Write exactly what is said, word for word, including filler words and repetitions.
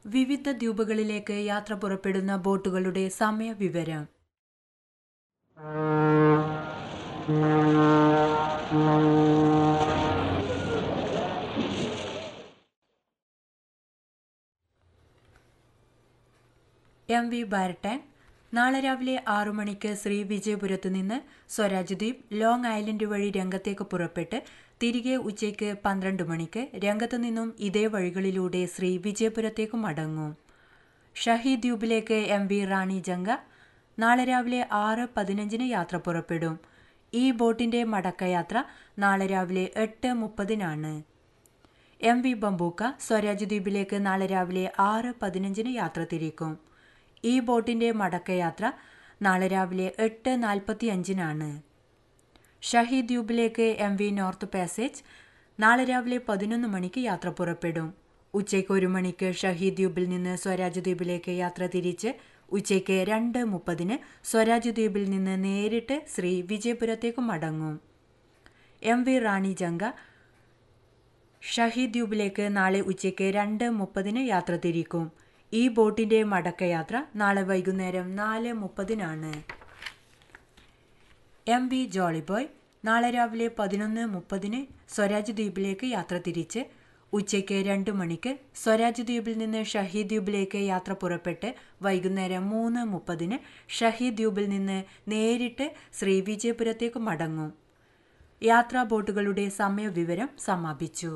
വിവിധ ദ്വീപുകളിലേക്ക് യാത്ര പുറപ്പെടുന്ന ബോട്ടുകളുടെ സമയവിവരം. എം വി ബാരട്ടാൻ നാളെ രാവിലെ ആറു മണിക്ക് ശ്രീ വിജയപുരത്ത് നിന്ന് സ്വരാജ് ദ്വീപ് ലോങ് ഐലൻഡ് വഴി രംഗത്തേക്ക് പുറപ്പെട്ട് തിരികെ ഉച്ചയ്ക്ക് പന്ത്രണ്ട് മണിക്ക് രംഗത്തു നിന്നും ഇതേ വഴികളിലൂടെ ശ്രീ വിജയപുരത്തേക്ക് മടങ്ങും. ഷഹീദ് ദ്വീപിലേക്ക് എം വി റാണി ജംഗ നാളെ രാവിലെ ആറ് പതിനഞ്ചിന് യാത്ര പുറപ്പെടും. ഈ ബോട്ടിന്റെ മടക്കയാത്ര നാളെ രാവിലെ എട്ട് മുപ്പതിനാണ്. എം വി ബംബൂക്ക സ്വരാജ് ദ്വീപിലേക്ക് നാളെ രാവിലെ ആറ് പതിനഞ്ചിന് യാത്ര തിരിക്കും. ഈ ബോട്ടിന്റെ മടക്കയാത്ര നാളെ രാവിലെ എട്ട് നാൽപ്പത്തി അഞ്ചിനാണ്. ഷഹീദ് ദ്വീപിലേക്ക് എം വി നോർത്ത് പാസേജ് നാളെ രാവിലെ പതിനൊന്ന് മണിക്ക് യാത്ര പുറപ്പെടും. ഉച്ചയ്ക്ക് ഒരു മണിക്ക് ഷഹീദ് ദ്വീപിൽ നിന്ന് സ്വരാജ് ദ്വീപിലേക്ക് യാത്ര തിരിച്ച് ഉച്ചയ്ക്ക് രണ്ട് മുപ്പതിന് സ്വരാജ് ദ്വീപിൽ നിന്ന് നേരിട്ട് ശ്രീ വിജയപുരത്തേക്ക് മടങ്ങും. എം വി റാണി ജംഗ ഷഹീദ് ദ്വീപിലേക്ക് നാളെ ഉച്ചയ്ക്ക് രണ്ട് മുപ്പതിന് യാത്ര തിരിക്കും. ഈ ബോട്ടിന്റെ മടക്കയാത്ര നാളെ വൈകുന്നേരം നാല് മുപ്പതിനാണ്. എം വി ജോളിബോയ് നാളെ രാവിലെ പതിനൊന്ന് മുപ്പതിന് സ്വരാജ് ദ്വീപിലേക്ക് യാത്ര തിരിച്ച് ഉച്ചയ്ക്ക് രണ്ട് മണിക്ക് സ്വരാജ് ദ്വീപിൽ നിന്ന് ഷഹീദ് ദ്വീപിലേക്ക് യാത്ര പുറപ്പെട്ട് വൈകുന്നേരം മൂന്ന് മുപ്പതിന് ഷഹീദ് ദ്വീപിൽ നിന്ന് നേരിട്ട് ശ്രീ വിജയപുരത്തേക്ക് മടങ്ങും. യാത്രാ ബോട്ടുകളുടെ സമയവിവരം സമാപിച്ചു.